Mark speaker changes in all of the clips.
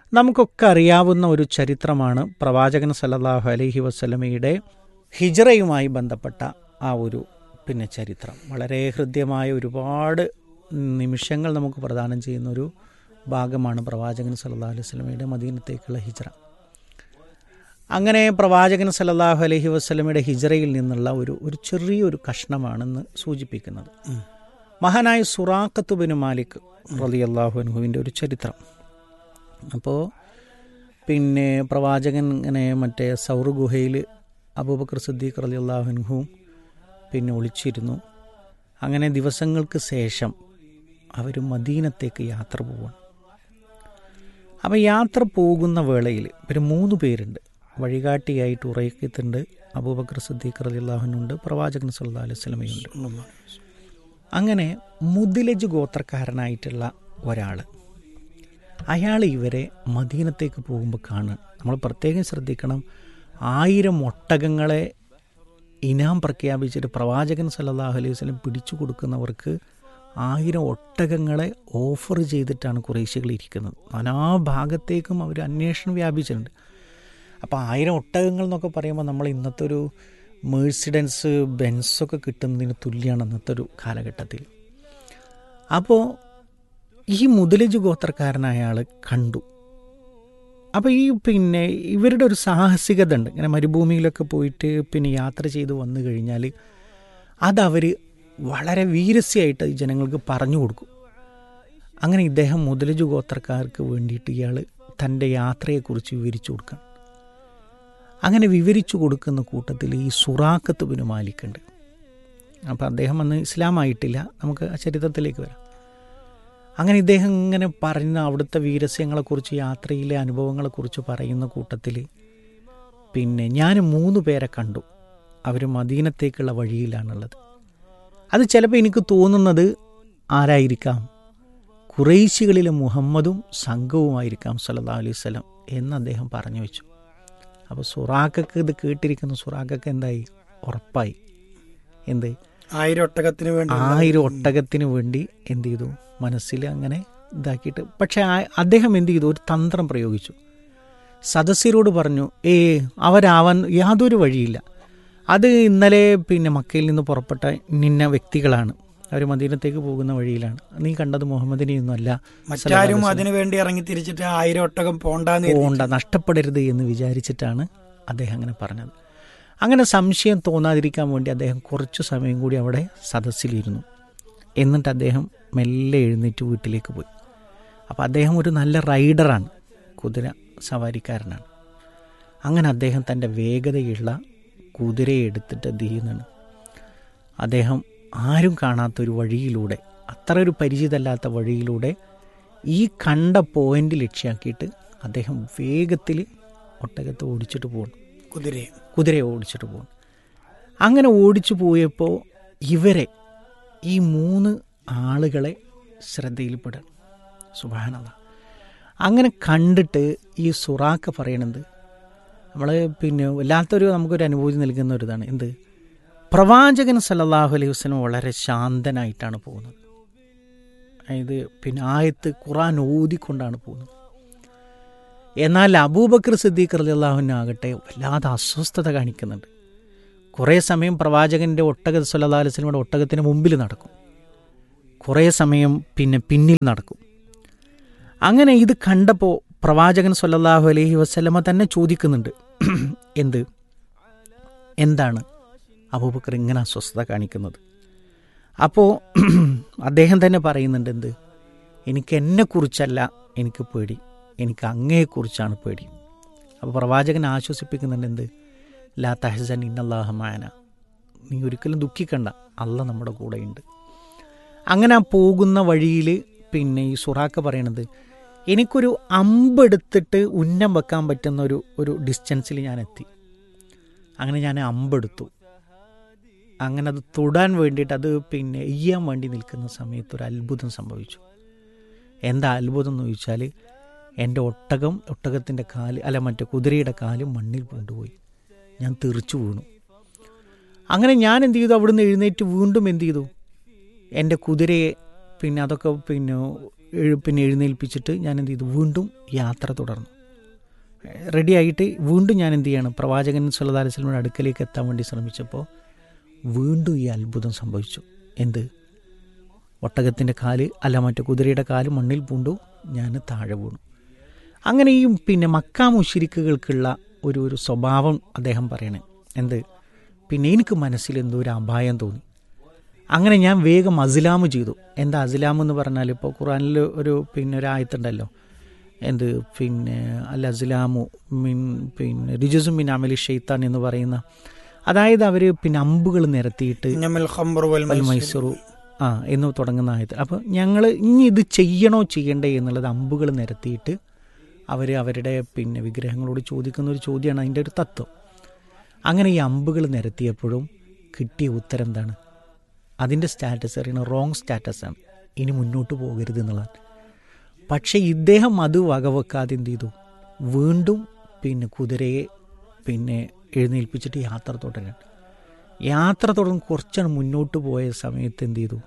Speaker 1: നമുക്കൊക്കെ അറിയാവുന്ന ഒരു ചരിത്രമാണ് പ്രവാചകൻ സല്ലല്ലാഹു അലൈഹി വസല്ലമയുടെ ഹിജ്റയുമായി ബന്ധപ്പെട്ട ആ ഒരു ചരിത്രം. വളരെ ഹൃദ്യമായ ഒരുപാട് നിമിഷങ്ങൾ നമുക്ക് പ്രദാനം ചെയ്യുന്നൊരു ഭാഗമാണ് പ്രവാചകൻ സല്ലല്ലാഹു അലൈഹി വസല്ലമയുടെ മദീനത്തേക്കുള്ള ഹിജ്റ. അങ്ങനെ പ്രവാചകൻ സല്ലല്ലാഹു അലൈഹി വസല്ലമയുടെ ഹിജ്റയിൽ നിന്നുള്ള ഒരു ചെറിയൊരു കഷ്ണമാണെന്ന് സൂചിപ്പിക്കുന്നത്. മഹാനായ സുറാഖത്ത് ബിൻ മാലിക് റളിയല്ലാഹു അൻഹുവിൻ്റെ ഒരു ചരിത്രം. അപ്പോൾ പ്രവാചകൻ ഇങ്ങനെ സൗർ ഗുഹയിൽ അബൂബക്കർ സിദ്ദീഖ് റളിയല്ലാഹു അൻഹുവും ഒളിച്ചിരുന്നു. അങ്ങനെ ദിവസങ്ങൾക്ക് ശേഷം അവർ മദീനത്തേക്ക് യാത്ര പോവാണ്. അപ്പോൾ യാത്ര പോകുന്ന വേളയിൽ 3 പേരുണ്ട്. വഴികാട്ടിയായിട്ട് ഉറയക്കത്തുണ്ട്, അബൂബക്കർ സിദ്ദീഖ് റളിയല്ലാഹു അൻഹുണ്ട്, പ്രവാചകൻ സല്ലല്ലാഹു അലൈഹി വസല്ലമയുണ്ട്. അങ്ങനെ മുദ്ലിജ് ഗോത്രക്കാരനായിട്ടുള്ള ഒരാൾ, അയാൾ ഇവരെ മദീനത്തേക്ക് പോകുമ്പോൾ കാണുക. നമ്മൾ പ്രത്യേകം ശ്രദ്ധിക്കണം, 1000 ഒട്ടകങ്ങളെ ഇനാം പ്രഖ്യാപിച്ചിട്ട് പ്രവാചകൻ സല്ലല്ലാഹു അലൈഹി വസല്ലം പിടിച്ചു കൊടുക്കുന്നവർക്ക് 1000 ഒട്ടകങ്ങളെ ഓഫർ ചെയ്തിട്ടാണ് ഖുറൈശികൾ ഇരിക്കുന്നത്. നാനാഭാഗത്തേക്കും അവർ അന്വേഷണം വ്യാപിച്ചിട്ടുണ്ട്. അപ്പോൾ 1000 ഒട്ടകങ്ങൾ എന്നൊക്കെ പറയുമ്പോൾ നമ്മൾ ഇന്നത്തെ ഒരു മേഴ്സിഡൻസ് ബെൻസൊക്കെ കിട്ടുന്നതിന് തുല്യമാണ് അന്നത്തെ ഒരു കാലഘട്ടത്തിൽ. അപ്പോൾ ഈ മുദ്ലിജ് ഗോത്രക്കാരനായ ആൾ കണ്ടു. അപ്പോൾ ഇവരുടെ ഒരു സാഹസികത ഉണ്ട്. ഇങ്ങനെ മരുഭൂമിയിലൊക്കെ പോയിട്ട് യാത്ര ചെയ്ത് വന്നു കഴിഞ്ഞാൽ അതവർ വളരെ വീരസ്യമായിട്ട് ജനങ്ങൾക്ക് പറഞ്ഞു കൊടുക്കും. അങ്ങനെ ഇദ്ദേഹം മുദ്ലിജ് ഗോത്രക്കാർക്ക് വേണ്ടിയിട്ട് ഇയാൾ തൻ്റെ യാത്രയെക്കുറിച്ച് വിവരിച്ചു കൊടുക്കണം. അങ്ങനെ വിവരിച്ചു കൊടുക്കുന്ന കൂട്ടത്തിൽ ഈ സുറാഖത്ത് ബിൻ മാലിക് ഉണ്ട്. അപ്പോൾ അദ്ദേഹം അന്ന് ഇസ്ലാമായിട്ടില്ല. നമുക്ക് ആ ചരിത്രത്തിലേക്ക് വരാം. അങ്ങനെ ഇദ്ദേഹം ഇങ്ങനെ പറയുന്ന അവിടുത്തെ വീരസ്യങ്ങളെക്കുറിച്ച്, യാത്രയിലെ അനുഭവങ്ങളെക്കുറിച്ച് പറയുന്ന കൂട്ടത്തിൽ ഞാൻ 3 പേരെ കണ്ടു. അവർ മദീനത്തേക്കുള്ള വഴിയിലാണുള്ളത്. അത് ചിലപ്പോൾ എനിക്ക് തോന്നുന്നത് ആരായിരിക്കാം? ഖുറൈശികളിലെ മുഹമ്മദും സംഘവുമായിരിക്കാം സല്ലല്ലാഹു അലൈഹി വസല്ലം എന്ന് അദ്ദേഹം പറഞ്ഞു വെച്ചു. അപ്പോൾ സുറാഖക്ക് ഇത് കേട്ടിരിക്കുന്ന സുറാഖക്ക് എന്തായി? ഉറപ്പായി. എന്ത്?
Speaker 2: 1000 ഒട്ടകത്തിന് വേണ്ടി
Speaker 1: 1000 ഒട്ടകത്തിന് വേണ്ടി എന്ത് ചെയ്തു? മനസ്സിൽ അങ്ങനെ ഇതാക്കിയിട്ട്. പക്ഷേ അദ്ദേഹം എന്ത് ചെയ്തു? ഒരു തന്ത്രം പ്രയോഗിച്ചു. സദസ്യരോട് പറഞ്ഞു, അവരാവാൻ യാതൊരു വഴിയില്ല. അത് ഇന്നലെ മക്കയിൽ നിന്ന് പുറപ്പെട്ട നിന്ന വ്യക്തികളാണ്. അവർ മദീനത്തേക്ക് പോകുന്ന വഴിയിലാണ്. നീ കണ്ടത് മുഹമ്മദിനെയൊന്നും അല്ല.
Speaker 2: മറ്റാരും അതിനു വേണ്ടി ഇറങ്ങി തിരിച്ചിട്ട് 1000 ഒട്ടകം പോണ്ട,
Speaker 1: നഷ്ടപ്പെടരുത് എന്ന് വിചാരിച്ചിട്ടാണ് അദ്ദേഹം അങ്ങനെ പറഞ്ഞത്. അങ്ങനെ സംശയം തോന്നാതിരിക്കാൻ വേണ്ടി അദ്ദേഹം കുറച്ചു സമയം കൂടി അവിടെ സദസ്സിലിരുന്നു. എന്നിട്ട് അദ്ദേഹം മെല്ലെ എഴുന്നേറ്റ് വീട്ടിലേക്ക് പോയി. അപ്പോൾ അദ്ദേഹം ഒരു നല്ല റൈഡറാണ്, കുതിര സവാരിക്കാരനാണ്. അങ്ങനെ അദ്ദേഹം തൻ്റെ വേഗതയുള്ള കുതിരയെ എടുത്തിട്ട് എന്ത് ചെയ്യുന്നതാണ്, അദ്ദേഹം ആരും കാണാത്തൊരു വഴിയിലൂടെ, അത്ര ഒരു പരിചിതമല്ലാത്ത വഴിയിലൂടെ ഈ കണ്ട പോയിന്റ് ലക്ഷ്യമാക്കിയിട്ട് അദ്ദേഹം വേഗത്തിൽ ഒട്ടകത്തെ ഓടിച്ചിട്ട് പോകുന്നു. കുതിരയെ ഓടിച്ചിട്ട് പോകുന്നു. അങ്ങനെ ഓടിച്ചു പോയപ്പോൾ ഇവരെ ഈ 3 ആളുകളെ ശ്രദ്ധയിൽപ്പെടാൻ. സുബ്ഹാനല്ലാഹ്. അങ്ങനെ കണ്ടിട്ട് ഈ സുറാഖ പറയണത് നമ്മൾ വല്ലാത്തൊരു നമുക്കൊരു അനുഭൂതി നൽകുന്ന ഒരു ഇതാണ്. എന്ത്? പ്രവാചകൻ സല്ലല്ലാഹു അലൈഹി വസല്ലം വളരെ ശാന്തനായിട്ടാണ് പോകുന്നത്. അതായത് ആയത്ത് ഖുർആൻ ഓതിക്കൊണ്ടാണ് പോകുന്നത്. എന്നാൽ അബൂബക്കർ സിദ്ദീഖ് റളിയല്ലാഹു അൻഹു ആകട്ടെ വല്ലാതെ അസ്വസ്ഥത കാണിക്കുന്നുണ്ട്. കുറേ സമയം പ്രവാചകൻ്റെ സല്ലല്ലാഹു അലൈഹി വസല്ലമയുടെ ഒട്ടകത്തിന് മുമ്പിൽ നടക്കും, കുറേ സമയം പിന്നിൽ നടക്കും. അങ്ങനെ ഇത് കണ്ടപ്പോൾ പ്രവാചകൻ സല്ലല്ലാഹു അലൈഹി വസല്ലമ തന്നെ ചോദിക്കുന്നുണ്ട്, എന്താണ് അബൂബക്കർ ഇങ്ങനെ അസ്വസ്ഥത കാണിക്കുന്നത്? അപ്പോൾ അദ്ദേഹം തന്നെ പറയുന്നുണ്ട്, എനിക്ക് എന്നെക്കുറിച്ചല്ല എനിക്ക് പേടി, എനിക്ക് അങ്ങയെക്കുറിച്ചാണ് പേടി. അപ്പോൾ പ്രവാചകൻ ആശ്വസിപ്പിക്കുന്നുണ്ട്, ലാ തഹ്സൻ ഇന്നല്ലാഹ മഅന, നീ ഒരിക്കലും ദുഃഖിക്കണ്ട, അല്ലാഹ് നമ്മുടെ കൂടെയുണ്ട്. അങ്ങനെ ആ പോകുന്ന വഴിയിൽ ഈ സുറാഖ പറയണത്, എനിക്കൊരു അമ്പെടുത്തിട്ട് ഉന്നം വെക്കാൻ പറ്റുന്ന ഒരു ഡിസ്റ്റൻസിൽ ഞാൻ എത്തി. അങ്ങനെ ഞാൻ അമ്പെടുത്തു. അങ്ങനെ അത് തൊടാൻ വേണ്ടിയിട്ട് അത് എയ്യാൻ വേണ്ടി നിൽക്കുന്ന സമയത്ത് ഒരു അത്ഭുതം സംഭവിച്ചു. എന്താ അത്ഭുതം എന്ന് ചോദിച്ചാൽ, എൻ്റെ ഒട്ടകത്തിൻ്റെ കുതിരയുടെ കാല് മണ്ണിൽ കൊണ്ടുപോയി. ഞാൻ തെറിച്ചു വീണു. അങ്ങനെ ഞാൻ എന്ത് ചെയ്തു? അവിടുന്ന് എഴുന്നേറ്റ് വീണ്ടും എന്ത് ചെയ്തു? എൻ്റെ കുതിരയെ അതൊക്കെ പിന്നെ എഴുന്നേൽപ്പിച്ചിട്ട് ഞാൻ എന്ത് ചെയ്തു, വീണ്ടും യാത്ര തുടർന്നു. റെഡിയായിട്ട് വീണ്ടും ഞാൻ എന്ത് ചെയ്യണം, പ്രവാചകൻ സല്ലല്ലാഹു അലൈഹി വസല്ലമയുടെ അടുക്കലേക്ക് എത്താൻ വേണ്ടി ശ്രമിച്ചപ്പോൾ വീണ്ടും ഈ അത്ഭുതം സംഭവിച്ചു. എന്ത്? ഒട്ടകത്തിൻ്റെ കാല് മറ്റു കുതിരയുടെ കാല് മണ്ണിൽ പൂണ്ടു, ഞാൻ താഴെ വീണു. അങ്ങനെ ഈ പിന്നെ മക്ക മുശ്രിക്കുകൾക്കുള്ള ഒരു സ്വഭാവം അദ്ദേഹം പറയണേ. എന്ത്? പിന്നെ എനിക്ക് മനസ്സിൽ എന്തോ ഒരു അപായം തോന്നി. അങ്ങനെ ഞാൻ വേഗം അസ്ലാം ചെയ്തു. എന്താ അസ്ലാം എന്ന് പറഞ്ഞാൽ, ഇപ്പോൾ ഖുർആനിൽ ഒരു ആയത്തുണ്ടല്ലോ, എന്ത് പിന്നെ അൽ അസ്ലാമു മിൻ പിന്നെ റിജുസും മിൻ അമലി ഷെയ്ത്താൻ എന്ന് പറയുന്ന, അതായത് അവർ പിന്നെ അമ്പുകൾ നിരത്തിയിട്ട് മൈസറു എന്ന് തുടങ്ങുന്ന ആയത്. അപ്പോൾ ഞങ്ങൾ ഇനി ഇത് ചെയ്യണ്ടേ എന്നുള്ളത് അമ്പുകൾ നിരത്തിയിട്ട് അവരുടെ പിന്നെ വിഗ്രഹങ്ങളോട് ചോദിക്കുന്ന ഒരു ചോദ്യമാണ് അതിൻ്റെ ഒരു തത്വം. അങ്ങനെ ഈ അമ്പുകൾ നിരത്തിയപ്പോഴും കിട്ടിയ ഉത്തരം എന്താണ്? അതിൻ്റെ സ്റ്റാറ്റസ് അറിയണ റോങ് സ്റ്റാറ്റസാണ്, ഇനി മുന്നോട്ട് പോകരുത് എന്നുള്ളതാണ്. പക്ഷേ ഇദ്ദേഹം അത് വകവെക്കാതെ എന്ത് ചെയ്തു, വീണ്ടും പിന്നെ കുതിരയെ പിന്നെ എഴുന്നേൽപ്പിച്ചിട്ട് യാത്ര തുടർന്ന് കുറച്ചാണ് മുന്നോട്ട് പോയ സമയത്ത് എന്ത് ചെയ്തു,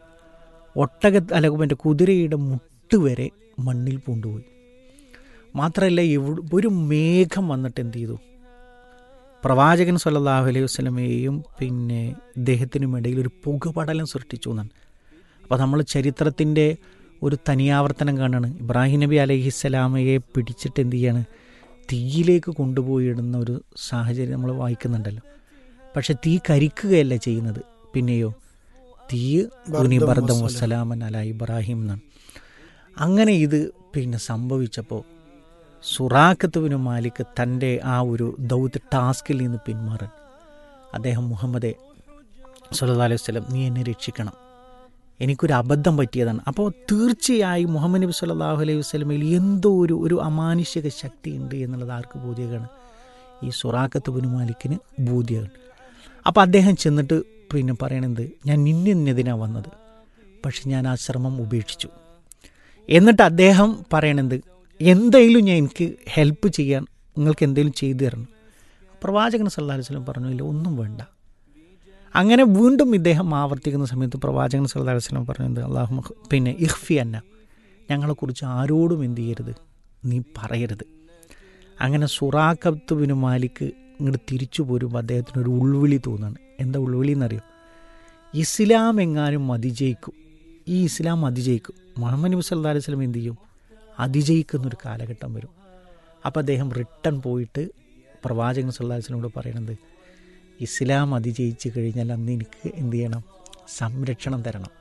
Speaker 1: മറ്റേ കുതിരയുടെ മുട്ട് വരെ മണ്ണിൽ പൂണ്ടുപോയി. മാത്രമല്ല ഒരു മേഘം വന്നിട്ട് എന്ത് ചെയ്തു, പ്രവാചകൻ സല്ലല്ലാഹു അലൈഹി വസല്ലമയെയും പിന്നെ ഇദ്ദേഹത്തിനും ഇടയിൽ ഒരു പുകപടലം സൃഷ്ടിച്ചു എന്നാണ്. അപ്പോൾ നമ്മൾ ചരിത്രത്തിൻ്റെ ഒരു തനിയാവർത്തനം കാണാണ്. ഇബ്രാഹിം നബി അലൈഹിസ്സലാമയെ പിടിച്ചിട്ട് എന്ത് ചെയ്യാണ്, തീയിലേക്ക് കൊണ്ടുപോയിടുന്ന ഒരു സാഹചര്യം നമ്മൾ വായിക്കുന്നുണ്ടല്ലോ. പക്ഷെ തീ കരിക്കുകയല്ല ചെയ്യുന്നത്, പിന്നെയോ തീ ബർദം വസ്സലാമൻ അല ഇബ്രാഹിം എന്നാണ്. അങ്ങനെ ഇത് പിന്നെ സംഭവിച്ചപ്പോൾ സുറാഖത്ത് ബിൻ മാലിക് തൻ്റെ ആ ഒരു ടാസ്കിൽ നിന്ന് പിന്മാറാൻ അദ്ദേഹം മുഹമ്മദെ സല്ലല്ലാഹു അലൈഹി വസല്ലം, നീ എന്നെ രക്ഷിക്കണം, എനിക്കൊരു അബദ്ധം പറ്റിയതാണ്. അപ്പോൾ തീർച്ചയായും മുഹമ്മദ് നബി സല്ലല്ലാഹു അലൈഹി വസല്ലമയിൽ എന്തോ ഒരു അമാനുഷിക ശക്തി ഉണ്ട് എന്നുള്ളത് ആർക്ക് ബോധ്യമാണ്? ഈ സുറാഖത്ത് ബിൻ മാലിക്കിന് ബോധ്യമാണ്. അപ്പോൾ അദ്ദേഹം ചെന്നിട്ട് പിന്നെ പറയണത്, ഞാൻ നിന്നെതിനാണ് വന്നത്, പക്ഷെ ഞാൻ ആ ശ്രമം ഉപേക്ഷിച്ചു. എന്നിട്ട് അദ്ദേഹം പറയണത്, എന്തെങ്കിലും എനിക്ക് ഹെൽപ്പ് ചെയ്യാൻ നിങ്ങൾക്ക് എന്തെങ്കിലും ചെയ്തു തരണം. പ്രവാചകൻ സല്ലല്ലാഹു അലൈഹി വസല്ലം പറഞ്ഞു, ഇല്ല ഒന്നും വേണ്ട. അങ്ങനെ വീണ്ടും ഇദ്ദേഹം ആവർത്തിക്കുന്ന സമയത്ത് പ്രവാചകൻ സല്ലല്ലാഹു അലൈഹി വസല്ലം പറഞ്ഞത്, അല്ലാഹുമ്മ പിന്നെ ഇഖ്ഫി അന്ന, ഞങ്ങളെക്കുറിച്ച് ആരോടും എന്ത് ചെയ്യരുത്, നീ പറയരുത്. അങ്ങനെ സുറാഖത്ത് ബിൻ മാലിക് ഇങ്ങോട്ട് തിരിച്ചു പോരുമ്പോൾ അദ്ദേഹത്തിനൊരു ഉൾവിളി തോന്നുകയാണ്. എന്താ ഉൾവിളി എന്നറിയോ? ഇസ്ലാം എങ്ങാനും അതിജയിക്കും, ഈ ഇസ്ലാം അതിജയിക്കും, മുഹമ്മദ് നബി സല്ലല്ലാഹു അലൈഹി വസല്ലം എന്ത് ചെയ്യും, അതിജയിക്കുന്നൊരു കാലഘട്ടം വരും. അപ്പോൾ അദ്ദേഹം റിട്ടേൺ പോയിട്ട് പ്രവാചകൻ സല്ലല്ലാഹു അലൈഹി വസല്ലമയോട് പറയണത്, ഇസ്ലാം അതിജയിച്ച് കഴിഞ്ഞാൽ അന്ന് എനിക്ക് എന്ത് ചെയ്യണം, സംരക്ഷണം തരണം.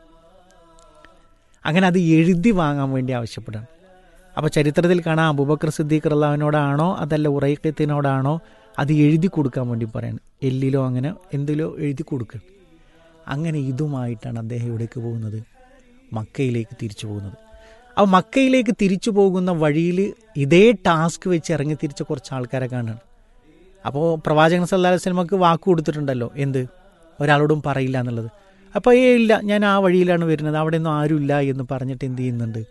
Speaker 1: അങ്ങനെ അത് എഴുതി വാങ്ങാൻ വേണ്ടി ആവശ്യപ്പെടാണ്. അപ്പോൾ ചരിത്രത്തിൽ കാണാം, അബൂബക്കർ സിദ്ദീഖ് റളിയല്ലാഹുവിനോടാണോ അതല്ല ഉറൈഖത്തിനോടാണോ അത് എഴുതി കൊടുക്കാൻ വേണ്ടി പറയണം. എല്ലിലോ അങ്ങനെ എന്തിലോ എഴുതി കൊടുക്കണം. അങ്ങനെ ഇതുമായിട്ടാണ് അദ്ദേഹം എവിടേക്ക് പോകുന്നത്, മക്കയിലേക്ക് തിരിച്ചു പോകുന്നത്. അപ്പോൾ മക്കയിലേക്ക് തിരിച്ചു പോകുന്ന വഴിയിൽ ഇതേ ടാസ്ക് വെച്ച് ഇറങ്ങി തിരിച്ച കുറച്ച് ആൾക്കാരെ കാണുകയാണ്. അപ്പോൾ പ്രവാചകൻ സല്ലല്ലാഹു അലൈഹി വസല്ലമക്ക് വാക്ക് കൊടുത്തിട്ടുണ്ടല്ലോ, എന്ത്, ഒരാളോടും പറയില്ല എന്നുള്ളത്. അപ്പോൾ ഇല്ല, ഞാൻ ആ വഴിയിലാണ് വരുന്നത്, അവിടെ ഒന്നും ആരുമില്ല എന്ന് പറഞ്ഞിട്ട് എന്ത് ചെയ്യുന്നുണ്ട്,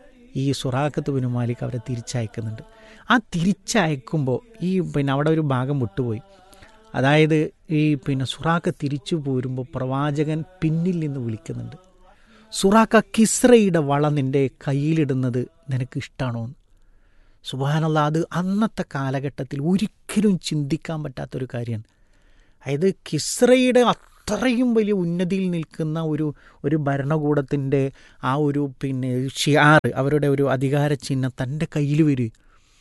Speaker 1: ഈ സുറാഖത്ത് ബിൻ മാലിക് അവരെ തിരിച്ചയക്കുന്നുണ്ട്. ആ തിരിച്ചയക്കുമ്പോൾ ഈ പിന്നെ അവിടെ ഒരു ഭാഗം വിട്ടുപോയി. അതായത് ഈ പിന്നെ സുറാഖ തിരിച്ചു പോരുമ്പോൾ പ്രവാചകൻ പിന്നിൽ നിന്ന് വിളിക്കുന്നുണ്ട്, സുറാഖ, കിസ്രയുടെ വള നിൻ്റെ കയ്യിലിടുന്നത് നിനക്ക് ഇഷ്ടമാണോ എന്ന്. സുബ്ഹാനല്ലാഹ്, അത് അന്നത്തെ കാലഘട്ടത്തിൽ ഒരിക്കലും ചിന്തിക്കാൻ പറ്റാത്തൊരു കാര്യമാണ്. അതായത് കിസ്രയുടെ അത്രയും വലിയ ഉന്നതിയിൽ നിൽക്കുന്ന ഒരു ഭരണകൂടത്തിൻ്റെ ആ ഒരു പിന്നെ ഷിയാർ, അവരുടെ ഒരു അധികാര ചിഹ്നം തൻ്റെ കയ്യിൽ വരും.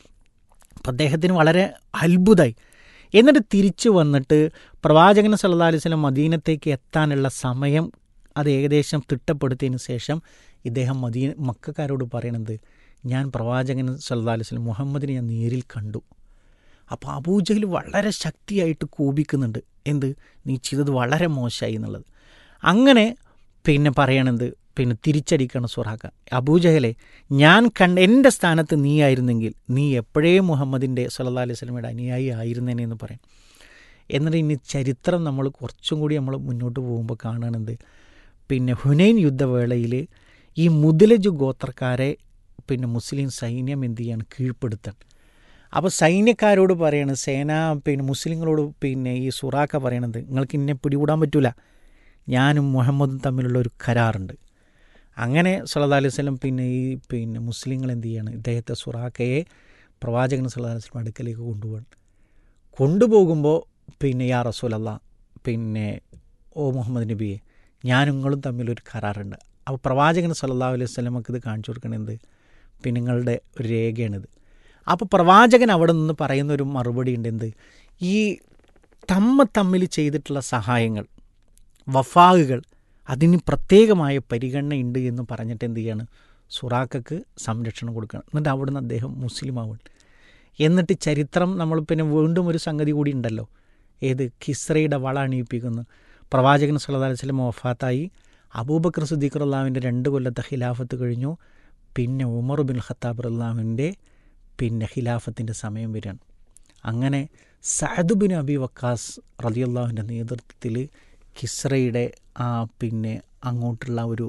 Speaker 1: അപ്പം അദ്ദേഹത്തിന് വളരെ അത്ഭുതമായി. എന്നിട്ട് തിരിച്ചു വന്നിട്ട് പ്രവാചകൻ സല്ലല്ലാഹു അലൈഹി വസല്ലം മദീനത്തേക്ക് എത്താനുള്ള സമയം അത് ഏകദേശം തിട്ടപ്പെടുത്തിയതിന് ശേഷം ഇദ്ദേഹം മക്കക്കാരോട് പറയണത്, ഞാൻ പ്രവാചകൻ സല്ലല്ലാഹു അലൈഹി വസല്ലം മുഹമ്മദിനെ ഞാൻ നേരിൽ കണ്ടു. അപ്പോൾ അബൂജഹൽ വളരെ ശക്തിയായിട്ട് കോപിക്കുന്നുണ്ട്, എന്ത്, നീ ചെയ്തത് വളരെ മോശമായി എന്നുള്ളത്. അങ്ങനെ പിന്നെ പറയണത്, പിന്നെ തിരിച്ചടിക്കണം സുറാഖ, അബൂജഹലെ, ഞാൻ എൻ്റെ സ്ഥാനത്ത് നീ ആയിരുന്നെങ്കിൽ നീ എപ്പോഴേ മുഹമ്മദിൻ്റെ സല്ലല്ലാഹു അലൈഹി വസല്ലമയുടെ അനുയായി ആയിരുന്നേനെ എന്ന് പറയും. എന്നിട്ട് ഇനി ചരിത്രം നമ്മൾ കുറച്ചും കൂടി നമ്മൾ മുന്നോട്ട് പോകുമ്പോൾ കാണുന്നത്, പിന്നെ ഹുനൈൻ യുദ്ധവേളയിൽ ഈ മുദ്ലജ് ഗോത്രക്കാരെ പിന്നെ മുസ്ലിം സൈന്യം എന്ത് ചെയ്യാണ്, കീഴ്പ്പെടുത്താൻ. അപ്പോൾ സൈന്യക്കാരോട് പറയണത്, പിന്നെ മുസ്ലിങ്ങളോട് പിന്നെ ഈ സുറാഖ പറയണത്, നിങ്ങൾക്ക് ഇന്നെ പിടികൂടാൻ പറ്റില്ല, ഞാനും മുഹമ്മദും തമ്മിലുള്ള ഒരു കരാറുണ്ട്, അങ്ങനെ സല്ലല്ലാഹു അലൈഹി വസല്ലം പിന്നെ മുസ്ലിങ്ങൾ എന്ത് ചെയ്യാണ്, ഇദ്ദേഹത്തെ സുറാഖയെ പ്രവാചകൻ സല്ലല്ലാഹു അലൈഹി വസല്ലം അടുക്കലേക്ക് കൊണ്ടുപോകുമ്പോൾ യാ റസൂലല്ലാഹ്, ഓ മുഹമ്മദ് നബിയെ, ഞാനും നിങ്ങളും തമ്മിലൊരു കരാറുണ്ട്. അപ്പോൾ പ്രവാചകൻ സല്ലല്ലാഹു അലൈഹി വസല്ലമക്ക് ഇത് കാണിച്ചു കൊടുക്കണത് നിങ്ങളുടെ ഒരു രേഖയാണിത്. അപ്പോൾ പ്രവാചകൻ അവിടെ നിന്ന് പറയുന്നൊരു മറുപടി ഉണ്ട്, എന്ത്, ഈ തമ്മിൽ ചെയ്തിട്ടുള്ള സഹായങ്ങൾ, വഫാകൾ, അതിന് പ്രത്യേകമായ പരിഗണനയുണ്ട് എന്ന് പറഞ്ഞിട്ട് എന്ത് ചെയ്യാണ്, സുറാഖക്ക് സംരക്ഷണം കൊടുക്കണം. എന്നിട്ട് അവിടുന്ന് അദ്ദേഹം മുസ്ലിമാവുകയാണ്. എന്നിട്ട് ചരിത്രം നമ്മൾ വീണ്ടും ഒരു സംഗതി കൂടി ഉണ്ടല്ലോ, ഏത്, കിസ്രയുടെ വള അണിയിപ്പിക്കുന്നു. പ്രവാചകൻ സല്ലല്ലാഹു അലൈഹി വസല്ലം വഫാത്തായി, അബൂബക്കർ സിദ്ദീഖ് റളിയല്ലാഹുവിൻ്റെ 2 കൊല്ലത്തെ ഖിലാഫത്ത് കഴിഞ്ഞു. ഉമർ ബിൻ ഖത്താബ് റളിയല്ലാഹുവിൻ്റെ ഖിലാഫത്തിൻ്റെ സമയം വരികയാണ്. അങ്ങനെ സഅദ് ബിൻ അബി വക്കാസ് റളിയല്ലാഹുവിൻ്റെ നേതൃത്വത്തിൽ കിസ്രയുടെ അങ്ങോട്ടുള്ള ഒരു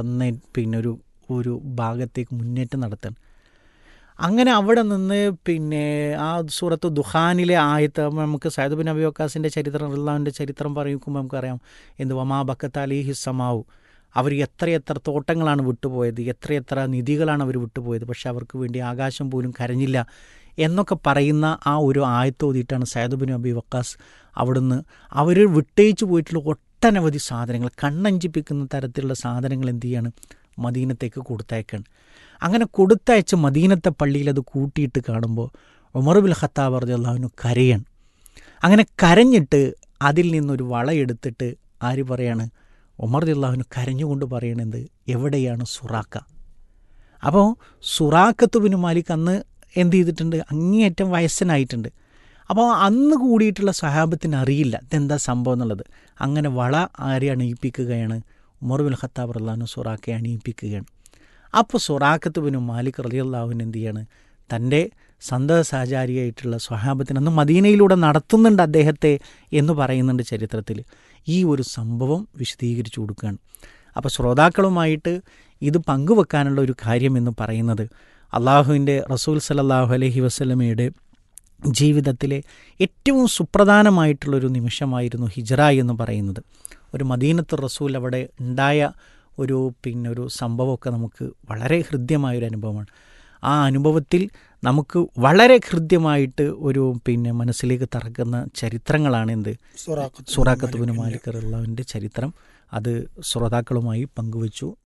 Speaker 1: ഒരു ഭാഗത്തേക്ക് മുന്നേറ്റം നടത്താൻ. അങ്ങനെ അവിടെ നിന്ന് ആ സൂറത്ത് ദുഖാനിലെ ആയത്ത് നമുക്ക് സഅദ് ബിൻ അബി വക്കാസിൻ്റെ ചരിത്രം, റളിയല്ലാഹുവിൻ്റെ ചരിത്രം പറയുമ്പോൾ നമുക്കറിയാം, എന്ത്, വമാ ബക്കത്ത് അലൈഹി സമാവു, അവർ എത്രയെത്ര തോട്ടങ്ങളാണ് വിട്ടുപോയത്, എത്രയെത്ര നിധികളാണ് അവർ വിട്ടുപോയത്, പക്ഷെ അവർക്ക് വേണ്ടി ആകാശം പോലും കരഞ്ഞില്ല എന്നൊക്കെ പറയുന്ന ആ ഒരു ആയത്തോതിയിട്ടാണ് സഅദ് ബിൻ അബി വക്കാസ് അവിടുന്ന് അവർ വിട്ടയച്ചു പോയിട്ടുള്ള ഒട്ടനവധി സാധനങ്ങൾ, കണ്ണഞ്ചിപ്പിക്കുന്ന തരത്തിലുള്ള സാധനങ്ങൾ എന്ത് ചെയ്യാണ്, മദീനത്തേക്ക് കൊടുത്തയക്കാണ്. അങ്ങനെ കൊടുത്തയച്ച് മദീനത്തെ പള്ളിയിൽ അത് കൂട്ടിയിട്ട് കാണുമ്പോൾ ഉമർ ബിൻ ഖത്താബ് റളിയല്ലാഹു അൻഹു കരയാണ്. അങ്ങനെ കരഞ്ഞിട്ട് അതിൽ നിന്നൊരു വളയെടുത്തിട്ട് ആര് പറയാണ്, ഉമർ റളിയല്ലാഹു അൻഹു കരഞ്ഞുകൊണ്ട് പറയണത്, എവിടെയാണ് സുറാഖ? അപ്പോൾ സുറാഖത്ത് ബിൻ മാലിക് അന്ന് എന്ത് ചെയ്തിട്ടുണ്ട്, അങ്ങേയറ്റം വയസ്സനായിട്ടുണ്ട്. അപ്പോൾ അന്ന് കൂടിയിട്ടുള്ള സഹാബത്തിന് അറിയില്ല ഇതെന്താ സംഭവം എന്നുള്ളത്. അങ്ങനെ വള ആരെ അണിയിപ്പിക്കുകയാണ്, ഉമർ ബിൻ ഖത്താബ് റളിയല്ലാഹു അൻഹു സുറാഖയെ അണിയിപ്പിക്കുകയാണ്. അപ്പോൾ സുറാഖത്ത് ബിൻ മാലിക് റളിയല്ലാഹു അൻഹു എന്ത് ചെയ്യാണ്, തൻ്റെ സന്തത സഹചാരിയായിട്ടുള്ള സ്വഹാബത്തിന് അന്ന് മദീനയിലൂടെ നടത്തുന്നുണ്ട് അദ്ദേഹത്തെ എന്ന് പറയുന്നുണ്ട് ചരിത്രത്തിൽ. ഈ ഒരു സംഭവം വിശദീകരിച്ചു കൊടുക്കുകയാണ്. അപ്പോൾ ശ്രോതാക്കളുമായിട്ട് ഇത് പങ്കുവെക്കാനുള്ള ഒരു കാര്യം എന്ന് പറയുന്നത്, അള്ളാഹുവിൻ്റെ റസൂൽ സല്ലല്ലാഹു അലൈഹി വസല്ലമയുടെ ജീവിതത്തിലെ ഏറ്റവും സുപ്രധാനമായിട്ടുള്ളൊരു നിമിഷമായിരുന്നു ഹിജ്റ എന്ന് പറയുന്നത്. ഒരു മദീനത്ത് റസൂൽ അവിടെ ഉണ്ടായ ഒരു സംഭവമൊക്കെ നമുക്ക് വളരെ ഹൃദ്യമായൊരു അനുഭവമാണ്. ആ അനുഭവത്തിൽ നമുക്ക് വളരെ ഹൃദ്യമായിട്ട് ഒരു മനസ്സിലേക്ക് തറക്കുന്ന ചരിത്രങ്ങളാണ് എന്ത്, സുറാഖത്ത് ബിൻ മാലിക് റളിയല്ലാഹുവിൻ്റെ ചരിത്രം. അത് ശ്രോതാക്കളുമായി പങ്കുവച്ചു.